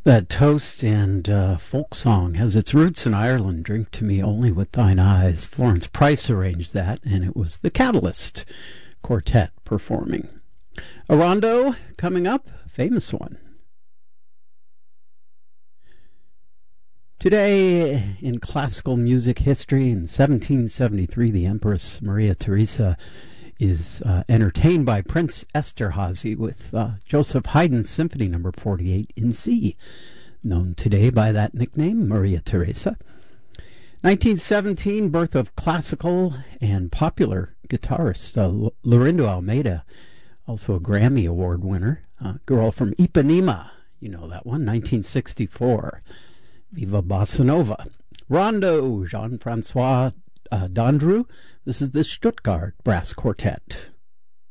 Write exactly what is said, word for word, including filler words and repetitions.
That toast and uh, folk song has its roots in Ireland. Drink to me only with thine eyes. Florence Price arranged that, and it was the Catalyst Quartet performing. A rondo coming up, famous one. Today, in classical music history, in seventeen seventy-three, the Empress Maria Theresa is uh, entertained by Prince Esterhazy with uh, Joseph Haydn's Symphony Number forty-eight in C, known today by that nickname, Maria Theresa. nineteen seventeen, birth of classical and popular guitarist uh, Laurindo Almeida, also a Grammy Award winner. Uh, Girl from Ipanema, you know that one, nineteen sixty-four. Viva Bossa Nova. Rondo, Jean-Francois uh, Dandrou. This is the Stuttgart Brass Quartet.